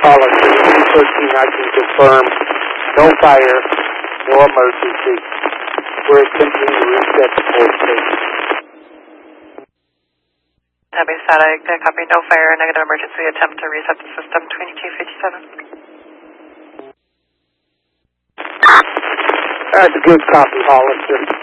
Hollister, 213, I can confirm no fire, no emergency. We're attempting to reset the port station. Tabby static, copy, no fire, negative emergency, attempt to reset the system, 2257. That's a good copy, Hollister.